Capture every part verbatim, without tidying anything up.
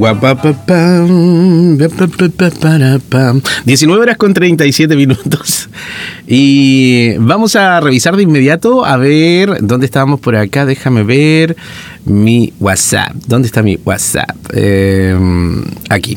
Guapapapam, diecinueve horas con treinta y siete minutos. Y vamos a revisar de inmediato a ver dónde estábamos por acá. Déjame ver mi WhatsApp. ¿Dónde está mi WhatsApp? Eh, aquí.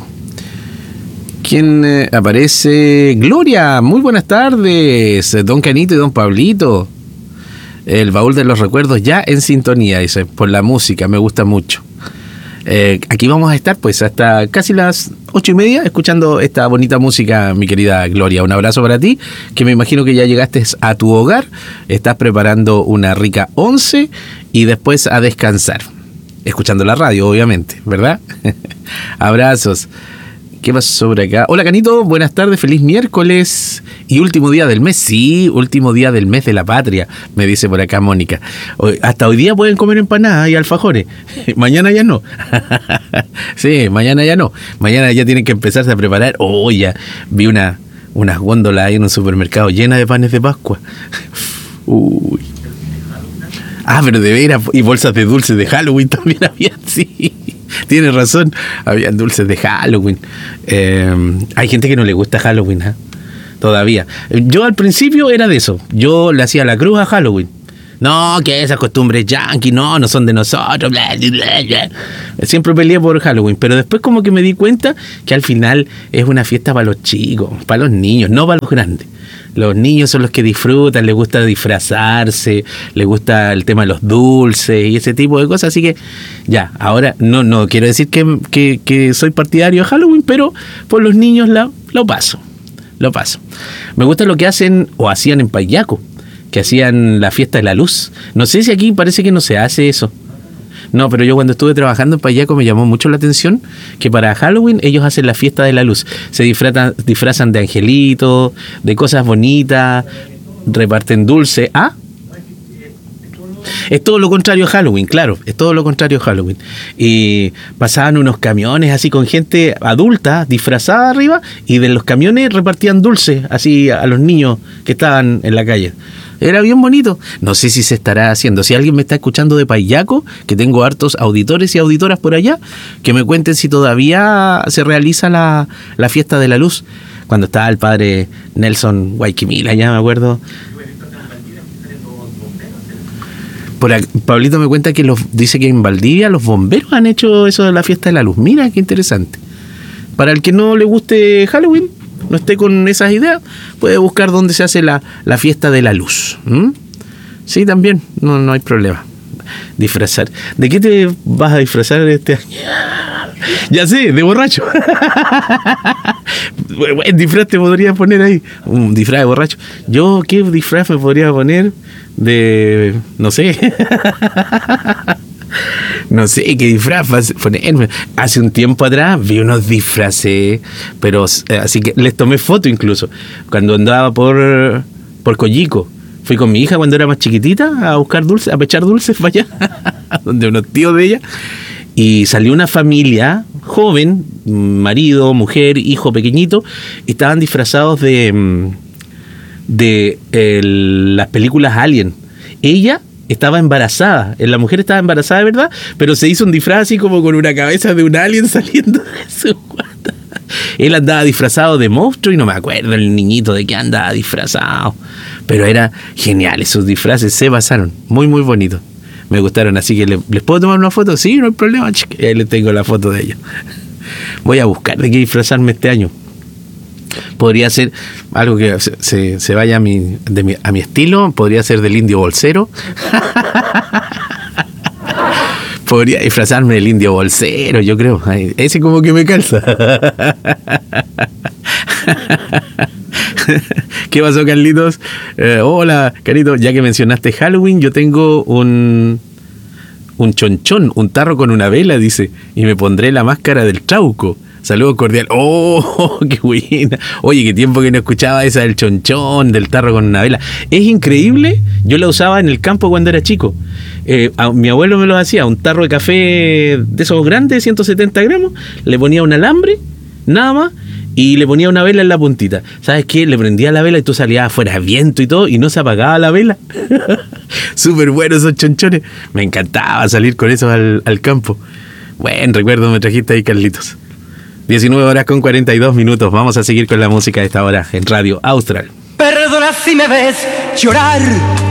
¿Quién eh, aparece? Gloria, muy buenas tardes. Don Canito y Don Pablito. El baúl de los recuerdos ya en sintonía, dice, por la música, me gusta mucho. Eh, aquí vamos a estar pues hasta casi las ocho y media escuchando esta bonita música, mi querida Gloria. Un abrazo para ti, que me imagino que ya llegaste a tu hogar, estás preparando una rica once y después a descansar, escuchando la radio, obviamente, ¿verdad? Abrazos. ¿Qué pasó por acá? Hola, Canito, buenas tardes, feliz miércoles y último día del mes. Sí, último día del mes de la patria, me dice por acá Mónica. Hoy, hasta hoy día pueden comer empanadas y alfajores. Mañana ya no. Sí, mañana ya no. Mañana ya tienen que empezarse a preparar. Oh, ya vi una, unas góndolas ahí en un supermercado llenas de panes de Pascua. Uy. Ah, pero de veras, y bolsas de dulces de Halloween también había, sí. Tienes razón, habían dulces de Halloween. Eh, hay gente que no le gusta Halloween, ¿eh? Todavía. Yo al principio era de eso. Yo le hacía la cruz a Halloween. No, que esas costumbres yanquis, no, no son de nosotros. Bla, bla, bla. Siempre peleé por Halloween, pero después como que me di cuenta que al final es una fiesta para los chicos, para los niños, no para los grandes. Los niños son los que disfrutan, les gusta disfrazarse, les gusta el tema de los dulces y ese tipo de cosas. Así que ya, ahora no, no quiero decir que, que, que soy partidario de Halloween, pero por los niños la, lo paso, lo paso. Me gusta lo que hacen o hacían en Payaco, que hacían la fiesta de la luz. No sé si aquí parece que no se hace eso. No, pero yo cuando estuve trabajando en Payaco me llamó mucho la atención que para Halloween ellos hacen la fiesta de la luz. Se disfrazan, disfrazan de angelitos, de cosas bonitas, reparten dulce. ¿Ah? Es todo lo contrario a Halloween, claro, es todo lo contrario a Halloween. Y pasaban unos camiones así con gente adulta disfrazada arriba y de los camiones repartían dulce así a los niños que estaban en la calle. Era bien bonito. No sé si se estará haciendo. Si alguien me está escuchando de Payaco, que tengo hartos auditores y auditoras por allá, que me cuenten si todavía se realiza la, la fiesta de la luz. Cuando estaba el padre Nelson Guayquimila, ya me acuerdo. Por aquí, Pablito me cuenta que los, dice que en Valdivia los bomberos han hecho eso de la fiesta de la luz. Mira, qué interesante. Para el que no le guste Halloween, no esté con esas ideas, puede buscar dónde se hace la, la fiesta de la luz. ¿Mm? Sí, también, no, no hay problema. Disfrazar. ¿De qué te vas a disfrazar este año? Ya sé, de borracho. Buen disfraz te podría poner ahí. Un disfraz de borracho. Yo, ¿qué disfraz me podría poner? De... no sé. No sé qué disfraz ponerme. Hace un tiempo atrás vi unos disfraces, pero así que les tomé foto incluso. Cuando andaba por, por Coyico. Fui con mi hija cuando era más chiquitita a buscar dulces, a pechar dulces para allá, donde unos tíos de ella. Y salió una familia joven, marido, mujer, hijo pequeñito, y estaban disfrazados de, de el, las películas Alien. Ella estaba embarazada, la mujer estaba embarazada de verdad, pero se hizo un disfraz así como con una cabeza de un alien saliendo de su guata. Él andaba disfrazado de monstruo y no me acuerdo el niñito de qué andaba disfrazado, pero era genial, esos disfraces se pasaron, muy muy bonitos, me gustaron, así que le, ¿les puedo tomar una foto? Sí, no hay problema, ahí les tengo la foto de ellos. Voy a buscar de qué disfrazarme este año. Podría ser algo que se, se, se vaya a mi, de mi, a mi estilo. Podría ser del indio bolsero. Podría disfrazarme del indio bolsero, yo creo. Ese como que me calza. ¿Qué pasó, Carlitos? Eh, hola, Carito. Ya que mencionaste Halloween, yo tengo un... un chonchón, un tarro con una vela, dice. Y me pondré la máscara del Trauco. Saludos cordial. ¡Oh, qué buena! Oye, qué tiempo que no escuchaba esa del chonchón, del tarro con una vela. Es increíble. Yo la usaba en el campo cuando era chico. Eh, a, mi abuelo me lo hacía. Un tarro de café de esos grandes, ciento setenta gramos. Le ponía un alambre, nada más. Y le ponía una vela en la puntita. ¿Sabes qué? Le prendía la vela y tú salías afuera, viento y todo, y no se apagaba la vela. Súper buenos esos chonchones. Me encantaba salir con eso al, al campo. Buen recuerdo me trajiste ahí, Carlitos. diecinueve horas con cuarenta y dos minutos. Vamos a seguir con la música de esta hora en Radio Austral. Perdona si me ves llorar